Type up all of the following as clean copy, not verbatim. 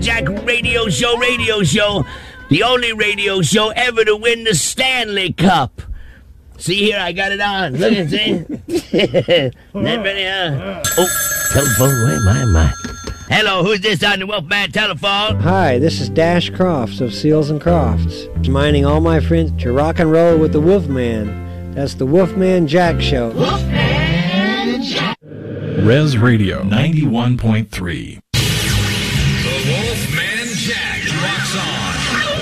Jack radio show. The only radio show ever to win the Stanley Cup. See here, I got it on. Look at it, That ready, huh? Oh, telephone, where am I? Hello, who's this on the Wolfman telephone? Hi, this is Dash Crofts of Seals and Crofts. Reminding all my friends to rock and roll with the Wolfman. That's the Wolfman Jack Show. Wolfman Jack. Res Radio 91.3. The Wolfman Jack rocks on.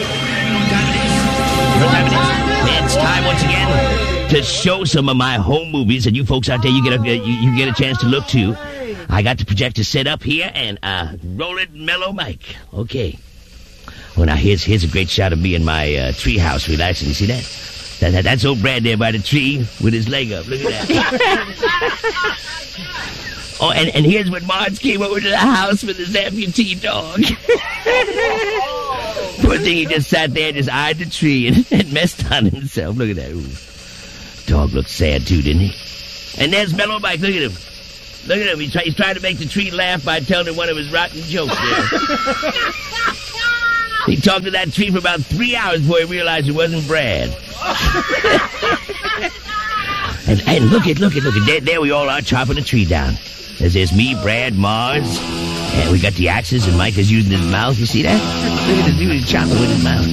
It's time once again to show some of my home movies, and you folks out there, you get a chance to look too. I got the projector set up here and roll it mellow mic. Okay. Well, now here's a great shot of me in my tree house relaxing. You see that? That's old Brad there by the tree with his leg up. Look at that. Oh, and here's when Marge came over to the house with his amputee dog. Poor thing, he just sat there and just eyed the tree and messed on himself. Look at that. Ooh. Dog looked sad too, didn't he? And there's Mellow Mike. Look at him. Look at him. He's trying to make the tree laugh by telling it one of his rotten jokes there. He talked to that tree for about 3 hours before he realized it wasn't Brad. and look at there we all are chopping a tree down. There's me, Brad, Mars, and we got the axes, and Mike is using his mouth. You see that? Look at this dude, he's chopping with his mouth.